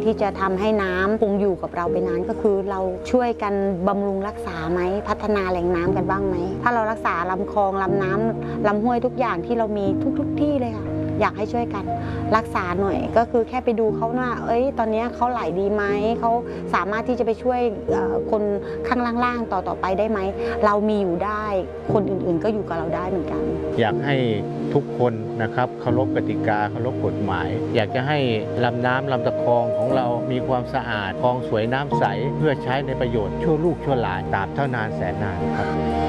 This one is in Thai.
ที่จะทำให้น้ำคงอยู่กับเราไปนานก็คือเราช่วยกันบำรุงรักษาไหมพัฒนาแหล่งน้ำกันบ้างไหมถ้าเรารักษาลำคลองลำน้ำลำห้วยทุกอย่างที่เรามีทุกที่เลยค่ะอยากให้ช่วยกันรักษาหน่อยก็คือแค่ไปดูเขาว่าตอนนี้เขาไหลดีไหมเขาสามารถที่จะไปช่วยคนข้างล่างๆต่อไปได้ไหมเรามีอยู่ได้คนอื่นๆก็อยู่กับเราได้เหมือนกันอยากให้ทุกคนนะครับเคารพกติกาเคารพกฎหมายอยากจะให้ลำน้ำลำตะคองของเรามีความสะอาดคลองสวยน้ำใสเพื่อใช้ในประโยชน์ชั่วลูกชั่วหลานตราบเท่านานแสนนานครับ